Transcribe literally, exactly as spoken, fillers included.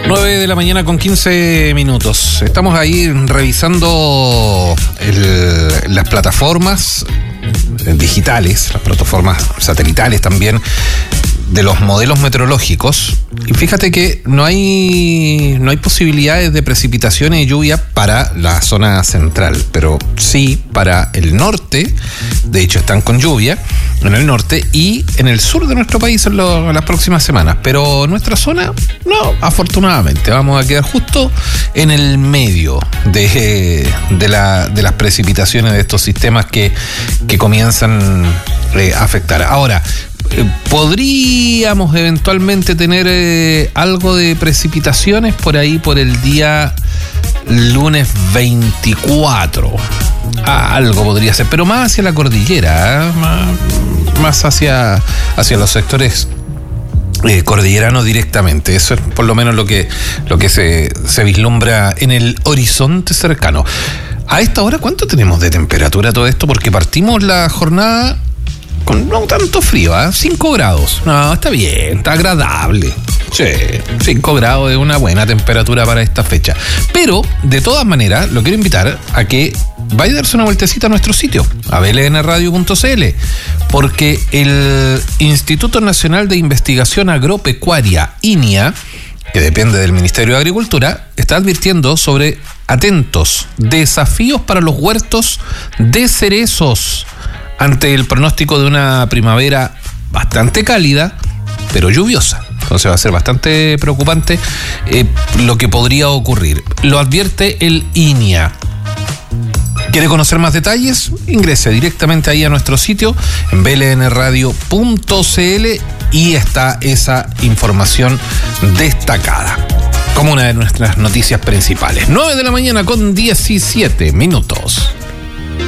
nueve de la mañana con quince minutos. Estamos ahí revisando el, las plataformas digitales, las plataformas satelitales también, de los modelos meteorológicos. Y fíjate que no hay no hay posibilidades de precipitaciones y lluvia para la zona central, pero sí para el norte. De hecho, están con lluvia en el norte y en el sur de nuestro país en, lo, en las próximas semanas. Pero nuestra zona, no, afortunadamente, vamos a quedar justo en el medio de, de, la, de las precipitaciones de estos sistemas que, que comienzan eh, a afectar. Ahora, podríamos eventualmente tener eh, algo de precipitaciones por ahí por el día lunes veinticuatro. Ah, algo podría ser, pero más hacia la cordillera, ¿eh? más, más hacia, hacia los sectores eh, cordilleranos directamente. Eso es por lo menos lo que, lo que se, se vislumbra en el horizonte cercano. A esta hora, ¿cuánto tenemos de temperatura todo esto? Porque partimos la jornada con no tanto frío, ¿eh? cinco grados. No, está bien, está agradable. Sí, cinco grados es una buena temperatura para esta fecha. Pero, de todas maneras, lo quiero invitar a que vaya a darse una vueltecita a nuestro sitio, a b l n radio punto c l, porque el Instituto Nacional de Investigación Agropecuaria, I N I A, que depende del Ministerio de Agricultura, está advirtiendo sobre, atentos, desafíos para los huertos de cerezos ante el pronóstico de una primavera bastante cálida, pero lluviosa. Entonces va a ser bastante preocupante eh, lo que podría ocurrir. Lo advierte el I N I A. ¿Quiere conocer más detalles? Ingrese directamente ahí a nuestro sitio en b l n radio punto c l y está esa información destacada como una de nuestras noticias principales. nueve de la mañana con diecisiete minutos.